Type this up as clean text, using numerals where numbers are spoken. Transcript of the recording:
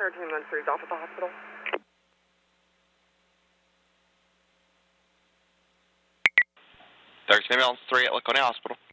Team 1 off at the hospital. There's female 3 at Laconia Hospital.